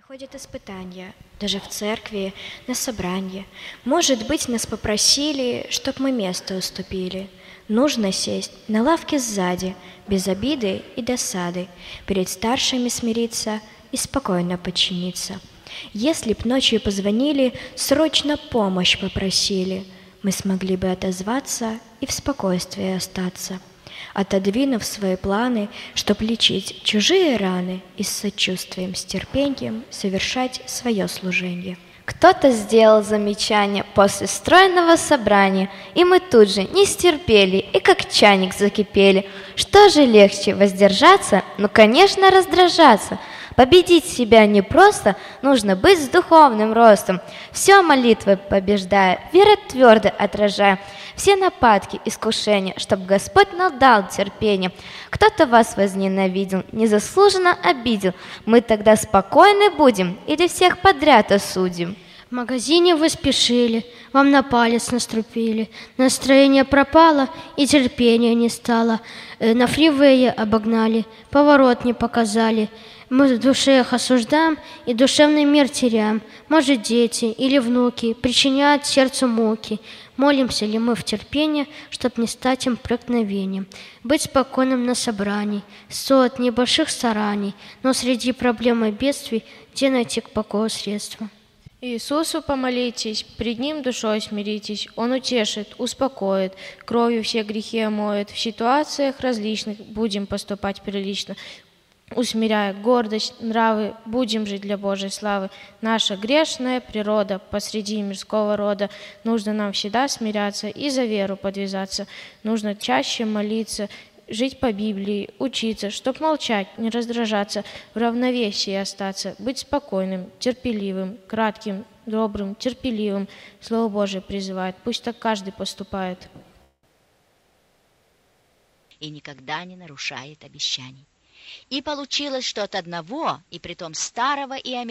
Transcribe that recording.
Приходят испытания, даже в церкви, на собранье. Может быть, нас попросили, чтоб мы место уступили. Нужно сесть на лавке сзади, без обиды и досады, перед старшими смириться и спокойно подчиниться. Если б ночью позвонили, срочно помощь попросили, мы смогли бы отозваться и в спокойствии остаться, отодвинув свои планы, чтоб лечить чужие раны и с сочувствием, с терпением совершать свое служение. Кто-то сделал замечание после стройного собрания, и мы тут же не стерпели и как чайник закипели. Что же легче, воздержаться? Ну, конечно, раздражаться. Победить себя непросто, нужно быть с духовным ростом. Все молитвой побеждая, вера твердо отражая, все нападки, искушения, чтоб Господь нам дал терпение. Кто-то вас возненавидел, незаслуженно обидел, мы тогда спокойны будем или всех подряд осудим? В магазине вы спешили, вам на палец наступили, настроение пропало и терпения не стало. На фривее обогнали, поворот не показали. Мы в душе их осуждаем и душевный мир теряем. Может, дети или внуки причиняют сердцу муки. Молимся ли мы в терпении, чтоб не стать им преткновением? Быть спокойным на собрании, стоит небольших стараний, но среди проблем и бедствий где найти к покою средства? Иисусу помолитесь, пред Ним душой смиритесь, Он утешит, успокоит, кровью все грехи омоет, в ситуациях различных будем поступать прилично, усмиряя гордость, нравы, будем жить для Божьей славы. Наша грешная природа посреди мирского рода, нужно нам всегда смиряться и за веру подвязаться, нужно чаще молиться, жить по Библии, учиться, чтоб молчать, не раздражаться, в равновесии остаться, быть спокойным, терпеливым, кратким, добрым, терпеливым. Слово Божие призывает, пусть так каждый поступает. И никогда не нарушает обещаний. И получилось, что от одного, и притом старого и